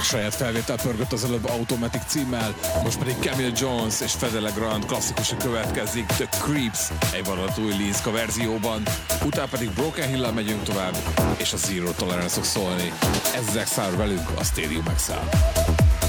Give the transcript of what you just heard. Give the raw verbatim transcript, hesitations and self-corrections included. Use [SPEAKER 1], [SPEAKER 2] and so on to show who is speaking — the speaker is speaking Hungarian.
[SPEAKER 1] saját felvétel pörgött az előbb Automatic címmel, most pedig Camille Jones és Fede Legrand klasszikusa következik, The Creeps, egy vadonat új Linska verzióban, utána pedig Broken Hill-lel megyünk tovább, és a Zero Tolerance-ok szólni. Ezek száll velünk a Stadium X-el.